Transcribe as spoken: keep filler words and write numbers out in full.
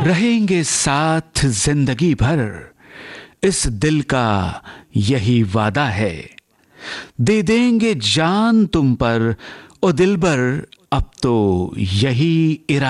रहेंगे साथ जिंदगी भर, इस दिल का यही वादा है। दे देंगे जान तुम पर ओ दिलबर, अब तो यही इरादा